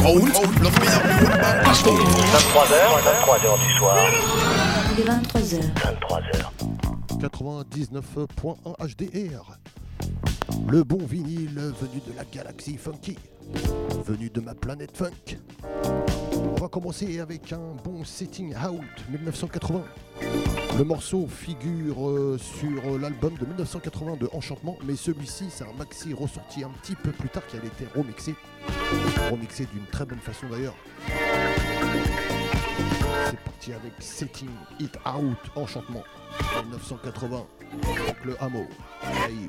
23h du soir. Il est 23h. 23h. 99.1 HDR. Le bon vinyle venu de la galaxie funky, venu de ma planète funk. On va commencer avec un bon Setting Out 1980. Le morceau figure sur l'album de 1980 de Enchantement, mais celui-ci c'est un maxi ressorti un petit peu plus tard qui a été remixé d'une très bonne façon d'ailleurs. C'est parti avec Setting It Out Enchantement 1980 avec le hameau. Live.